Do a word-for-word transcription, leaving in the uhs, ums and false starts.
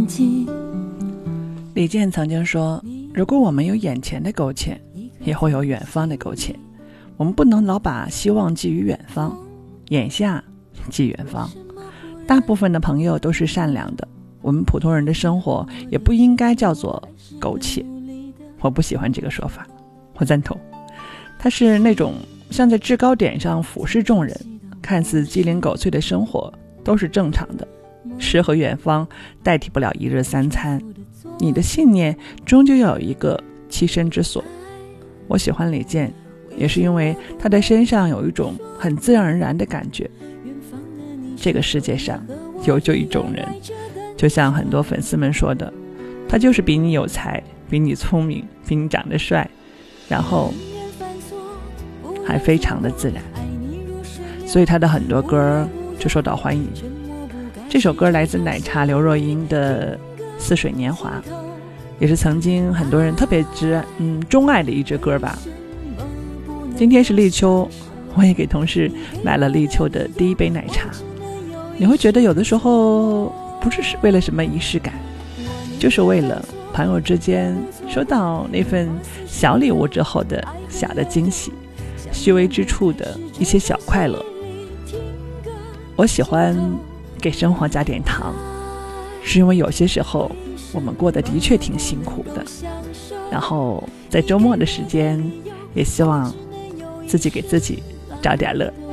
李健曾经说，如果我们有眼前的苟且，也会有远方的苟且。我们不能老把希望寄予远方，眼下寄远方。大部分的朋友都是善良的，我们普通人的生活也不应该叫做苟且。我不喜欢这个说法，我赞同。它是那种像在制高点上俯视众人，看似鸡零狗碎的生活都是正常的。诗和远方代替不了一日三餐，你的信念终究要有一个栖身之所。我喜欢李健，也是因为他的身上有一种很自然而然的感觉。这个世界上有就一种人，就像很多粉丝们说的，他就是比你有才，比你聪明，比你长得帅，然后还非常的自然，所以他的很多歌就受到欢迎。这首歌来自奶茶刘若英的《似水年华》，也是曾经很多人特别之嗯钟爱的一支歌吧。今天是立秋，我也给同事买了立秋的第一杯奶茶。你会觉得有的时候不是为了什么仪式感，就是为了朋友之间收到那份小礼物之后的小的惊喜，细微之处的一些小快乐。我喜欢给生活加点糖，是因为有些时候我们过得的确挺辛苦的，然后在周末的时间也希望自己给自己找点乐。